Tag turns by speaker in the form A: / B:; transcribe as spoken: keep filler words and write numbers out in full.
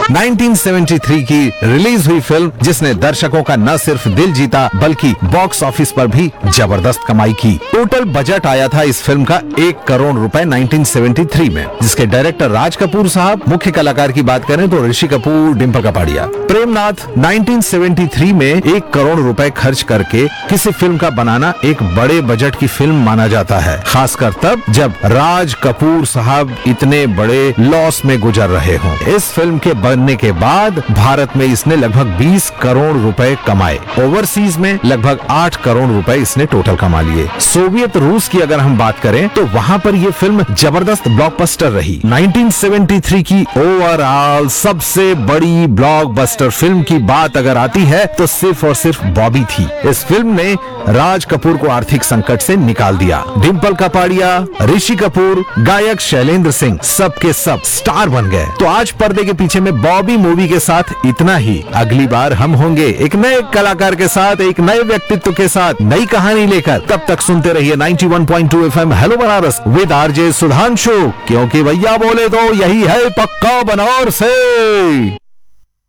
A: Nineteen seventy three की release हुई film जिसने दर्शकों का न सिर्फ दिल जीता बल्कि बॉक्स ऑफिस पर भी जबरदस्त कमाई की। टोटल बजट आया था इस फिल्म का एक करोड़ रुपए नाइनटीन सेवेंटी थ्री में, जिसके डायरेक्टर राज कपूर साहब, मुख्य कलाकार की बात करें तो Rishi Kapoor, Dimple Kapadia. Premnath nineteen seventy three में एक करोड़ रुपए खर्च करके किसी फिल्म का बनाना एक बड़े बजट की फिल्म माना जाता है, खासकर तब जब राज कपूर साहब इतने बड़े लॉस में गुजर रहे हों। इस फिल्म के बनने के बाद भारत में इसने लगभग बीस करोड़ रुपए कमाए। ओवरसीज में लगभग आठ करोड़ रुपए इसने टोटल कमा लिए। सोवियत रूस की अगर हम बात करें तो वहाँ पर यह फिल्म जबरदस्त ब्लॉकबस्टर रही। नाइनटीन सेवेंटी थ्री की ओवरऑल सबसे बड़ी ब्लॉकबस्टर फिल्म की बात अगर आती है तो सिर्फ और सिर्फ बॉबी थी। इस फिल्म ने राज कपूर को आर्थिक संकट से निकाल दिया। डिम्पल कपाड़िया, ऋषि कपूर, गायक शैलेंद्र सिंह सब के सब स्टार बन गए। तो आज पर्दे के पीछे में बॉबी मूवी के साथ इतना ही। अगली बार हम होंगे एक नए कलाकार के साथ, एक नए व्यक्तित्व के साथ, नई कहानी लेकर। तब तक सुनते रहिए ninety one point two F M hello Banaras with RJ Sudhanshu, क्योंकि भैया बोले तो यही है पक्का बनारस से।